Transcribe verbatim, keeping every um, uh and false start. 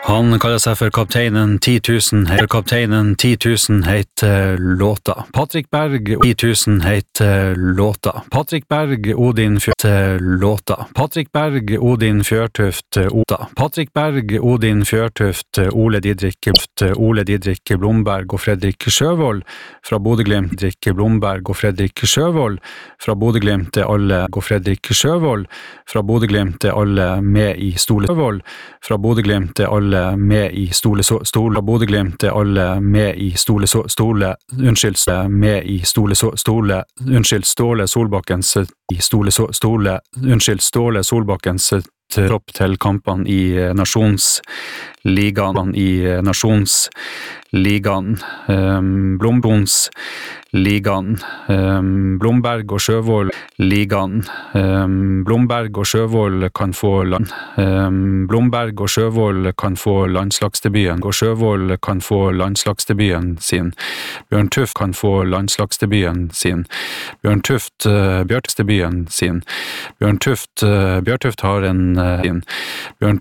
Han kaller seg for kapteinen ti tusen, heter kapteinen ti tusen heter låta. Patrick Berg, ti tusen heter låta. Patrick Berg, Odin Fjørtuft, låta. Patrick Berg, Odin Fjørtuft, Ota. Patrick Berg, Odin Fjørtuft, Ole Didrik, Ole Didrik Blomberg og Fredrik Sjøvold. Fra Bodø/Glimt, Didrik Blomberg og Fredrik Sjøvold. Fra Bodø/Glimt er alle og Fredrik Sjøvold. Fra Bodø/Glimt er alle med i Stole Sjøvold. Fra Bodø/Glimt er alle med i Stole Stole Bodø/Glimt er alle med i Stole Stole unnskyld med i Stole Stole unnskyld Ståle Solbakkens i Stole Stole unnskyld Ståle Solbakkens tropp til kampene i Nasjonsligaen i Nasjonsligaen um, Blombonsligaen um, Blomberg og Sjøvold ligaen um, Blomberg og Sjøvold kan få land um, Blomberg og Sjøvold kan få landslagsdebuten og Sjøvold kan få landslagsdebuten sin Bjørn Tuft kan få landslagsdebuten sin Bjørn Tuft uh, Bjørtuft debuten sin Bjørn Tuft uh, Bjørtuft har en uh, sin Bjørn